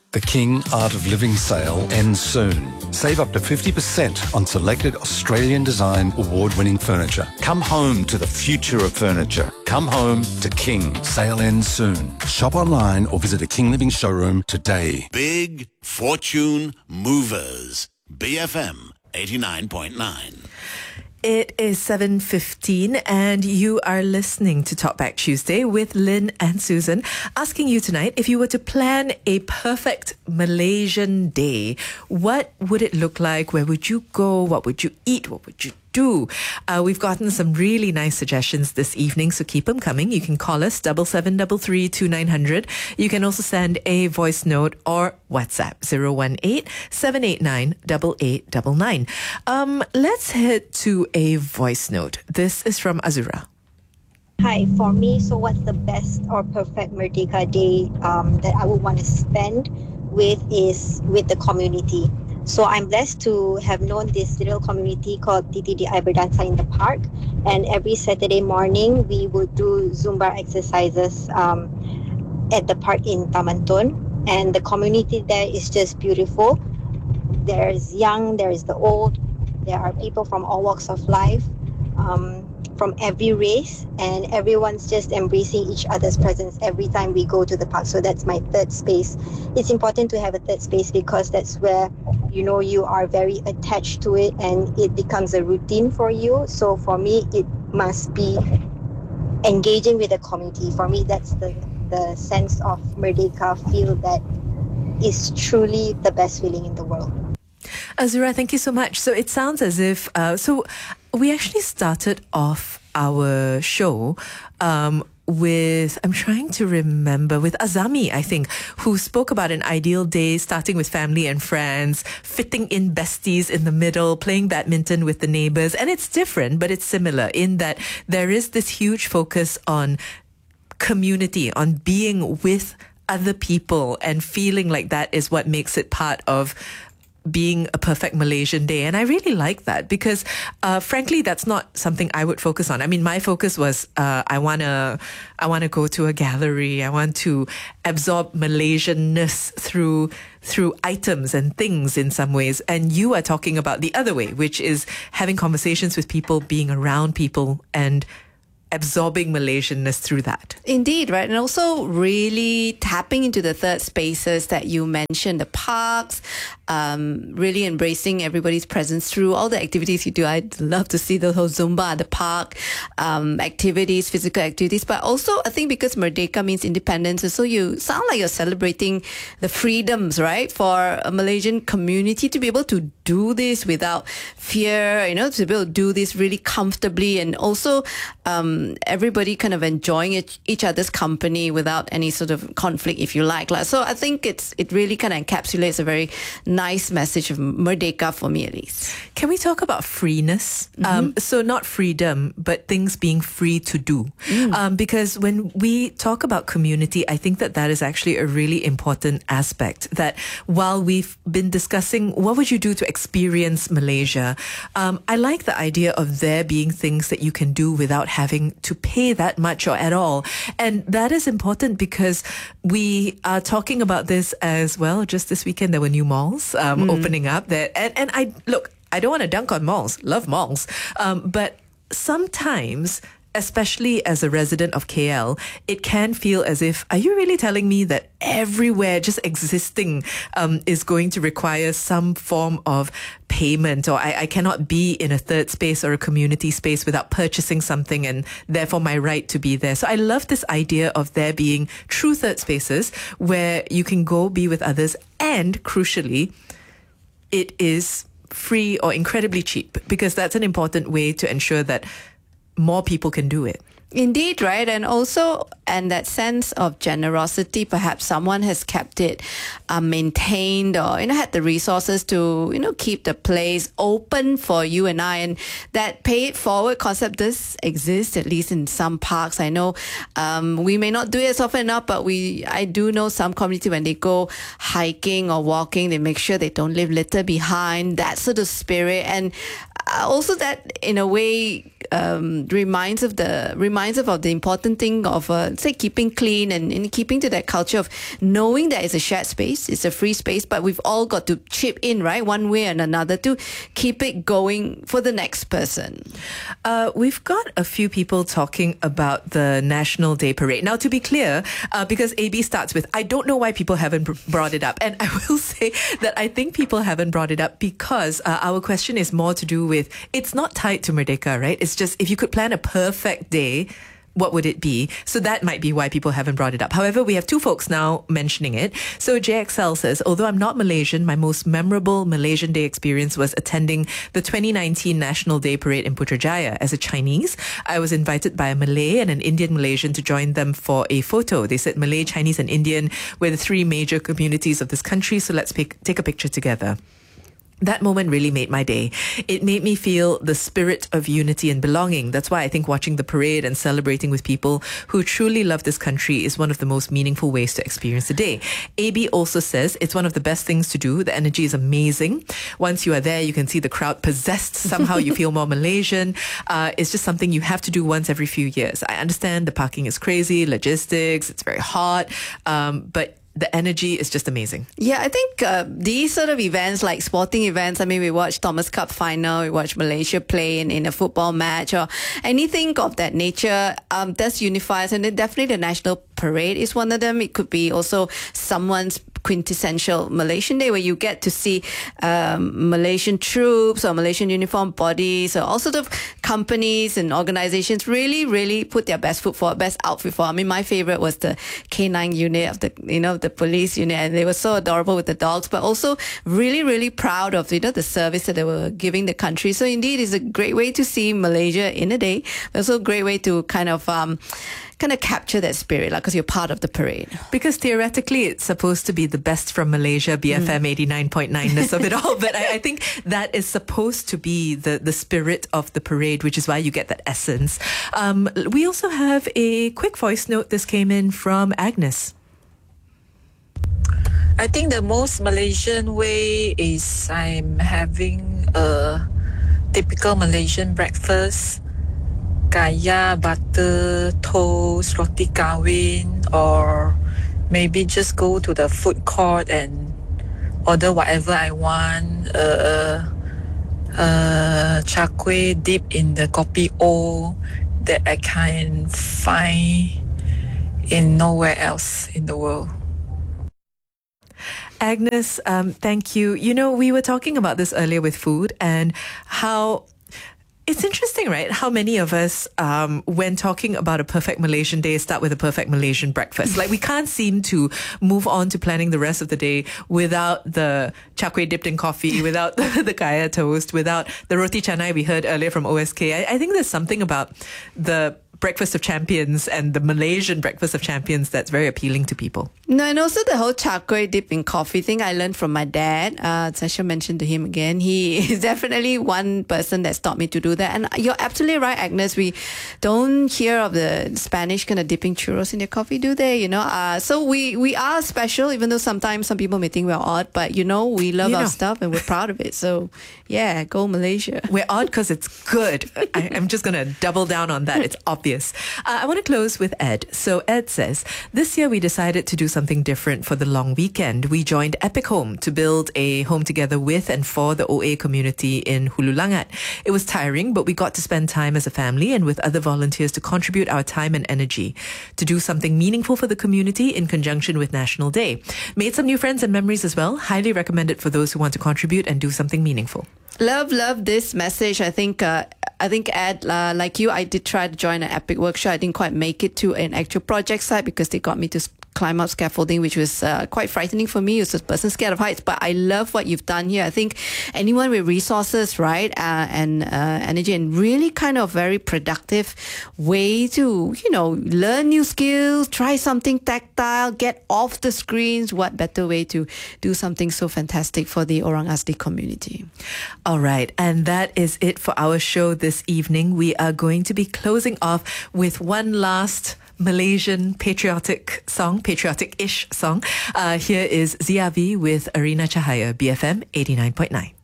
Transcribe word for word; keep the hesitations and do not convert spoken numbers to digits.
The King Art of Living sale ends soon. Save up to fifty percent on selected Australian design award-winning furniture. Come home to the future of furniture. Come home to King. Sale ends soon. Shop online or visit a King Living showroom today. Big Fortune Movers. B F M eighty-nine point nine. It is seven fifteen and you are listening to Talkback Tuesday with Lynn and Susan, asking you tonight, if you were to plan a perfect Malaysian day, what would it look like? Where would you go? What would you eat? What would you do? Uh, we've gotten some really nice suggestions this evening, so keep them coming. You can call us double seven double three two nine hundred. You can also send a voice note or WhatsApp zero one eight seven eight nine eight eight nine nine. Um, let's head to a voice note. This is from Azura. Hi, for me, so what's the best or perfect Merdeka day um, that I would want to spend with is with the community. So I'm blessed to have known this little community called T T D I Berdansa in the Park. And every Saturday morning, we would do Zumba exercises um, at the park in Taman Tun. And the community there is just beautiful. There's young, there's the old. There are people from all walks of life, um, from every race. And everyone's just embracing each other's presence every time we go to the park. So that's my third space. It's important to have a third space because that's where, you know, you are very attached to it and it becomes a routine for you. So for me, it must be engaging with the community. For me, that's the, the sense of Merdeka feel that is truly the best feeling in the world. Azura, thank you so much. So it sounds as if, uh, so we actually started off our show um, with, I'm trying to remember, with Azami, I think, who spoke about an ideal day starting with family and friends, fitting in besties in the middle, playing badminton with the neighbors. And it's different, but it's similar in that there is this huge focus on community, on being with other people and feeling like that is what makes it part of being a perfect Malaysian day. And I really like that because uh, frankly, that's not something I would focus on. I mean, my focus was uh, I want to I want to go to a gallery. I want to absorb Malaysianness through through items and things in some ways. And you are talking about the other way, which is having conversations with people, being around people and absorbing Malaysianness through that. Indeed, right? And also really tapping into the third spaces that you mentioned, the parks, um, really embracing everybody's presence through all the activities you do. I'd love to see the whole Zumba, the park, um, activities, physical activities, but also I think because Merdeka means independence, so you sound like you're celebrating the freedoms, right? For a Malaysian community to be able to do this without fear, you know, to be able to do this really comfortably and also, um, everybody kind of enjoying it, each other's company without any sort of conflict, if you like. So I think it's it really kind of encapsulates a very nice message of Merdeka for me, at least. Can we talk about freeness? Mm-hmm. Um, so not freedom, but things being free to do. Mm. Um, because when we talk about community, I think that that is actually a really important aspect. That while we've been discussing what would you do to experience Malaysia, um, I like the idea of there being things that you can do without having to pay that much or at all. And that is important because we are talking about this as well. Just this weekend, there were new malls um, mm. opening up there. And, and I, look, I don't want to dunk on malls, love malls. Um, but sometimes, especially as a resident of K L, it can feel as if, are you really telling me that everywhere just existing um, is going to require some form of payment, or I, I cannot be in a third space or a community space without purchasing something and therefore my right to be there. So I love this idea of there being true third spaces where you can go be with others and crucially, it is free or incredibly cheap because that's an important way to ensure that more people can do it. Indeed, right? And also, and that sense of generosity, perhaps someone has kept it uh, maintained or, you know, had the resources to, you know, keep the place open for you and I. And that pay it forward concept does exist, at least in some parks. I know um, we may not do it as often enough, but we, I do know some community when they go hiking or walking, they make sure they don't leave litter behind, that sort of spirit. And also that in a way um, reminds of the reminds of, of the important thing of uh, say keeping clean and, and keeping to that culture of knowing that it's a shared space, it's a free space, but we've all got to chip in, right, one way and another to keep it going for the next person. Uh, we've got a few people talking about the National Day Parade. Now, to be clear, uh, because A B starts with, I don't know why people haven't br- brought it up. And I will say that I think people haven't brought it up because uh, our question is more to do with, it's not tied to Merdeka, right? It's just, if you could plan a perfect day, what would it be? So that might be why people haven't brought it up. However, we have two folks now mentioning it. So J X L says, although I'm not Malaysian, my most memorable Malaysian Day experience was attending the twenty nineteen National Day Parade in Putrajaya. As a Chinese, I was invited by a Malay and an Indian Malaysian to join them for a photo. They said Malay, Chinese and Indian were the three major communities of this country, so let's pick, take a picture together. That moment really made my day. It made me feel the spirit of unity and belonging. That's why I think watching the parade and celebrating with people who truly love this country is one of the most meaningful ways to experience the day. A B also says it's one of the best things to do. The energy is amazing. Once you are there, you can see the crowd possessed. Somehow you feel more Malaysian. Uh, it's just something you have to do once every few years. I understand the parking is crazy, logistics, it's very hot, um, but the energy is just amazing. Yeah, I think uh, these sort of events, like sporting events, I mean, we watched Thomas Cup final, we watched Malaysia play in, in a football match or anything of that nature, um, does unify us. And then definitely the National Parade is one of them. It could be also someone's quintessential Malaysian Day where you get to see um, Malaysian troops or Malaysian uniform bodies or all sorts of companies and organizations really, really put their best foot forward, best outfit forward. I mean, my favorite was the K nine unit of the, you know, the police unit, and they were so adorable with the dogs, but also really, really proud of, you know, the service that they were giving the country. So indeed, it's a great way to see Malaysia in a day, but also a great way to kind of um, kind of capture that spirit, like, because you're part of the parade. Because theoretically, it's supposed to be the best from Malaysia, B F M mm. eighty-nine point nine-ness of it all. But I, I think that is supposed to be the, the spirit of the parade, which is why you get that essence. Um, we also have a quick voice note. This came in from Agnes. I think the most Malaysian way is I'm having a typical Malaysian breakfast. Kaya, butter, toast, roti kahwin, or maybe just go to the food court and order whatever I want. Uh, uh, char kway dip in the kopi o that I can find in nowhere else in the world. Agnes, um, thank you. You know, we were talking about this earlier with food and how it's interesting, right? How many of us, um, when talking about a perfect Malaysian day, start with a perfect Malaysian breakfast. Like, we can't seem to move on to planning the rest of the day without the char kway dipped in coffee, without the, the kaya toast, without the roti canai we heard earlier from O S K. I, I think there's something about the Breakfast of Champions and the Malaysian Breakfast of Champions that's very appealing to people. No, and also the whole char kway dip in coffee thing I learned from my dad. Uh, Sasha mentioned to him again. He is definitely one person that's taught me to do that. And you're absolutely right, Agnes. We don't hear of the Spanish kind of dipping churros in their coffee, do they? You know, uh, so we, we are special, even though sometimes some people may think we're odd, but you know, we love you our know. stuff and we're proud of it. So yeah, go Malaysia. We're odd because it's good. I, I'm just going to double down on that. It's obvious. Uh, I want to close with Ed. So Ed says, this year we decided to do something different for the long weekend. We joined Epic Home to build a home together with and for the O A community in Hulu Langat. It was tiring, but we got to spend time as a family and with other volunteers to contribute our time and energy to do something meaningful for the community in conjunction with National Day. Made some new friends and memories as well. Highly recommend it for those who want to contribute and do something meaningful. Love, love this message. I think, uh, I think Ed, uh, like you, I did try to join an Epic workshop. I didn't quite make it to an actual project site because they got me to climb up scaffolding, which was uh, quite frightening for me. As a person scared of heights, but I love what you've done here. I think anyone with resources, right, uh, and uh, energy, and really kind of very productive way to, you know, learn new skills, try something tactile, get off the screens. What better way to do something so fantastic for the Orang Asli community? All right, and that is it for our show this evening. We are going to be closing off with one last Malaysian patriotic song, patriotic-ish song. Uh, here is Ziavi with Arina Cahaya, B F M eighty-nine point nine.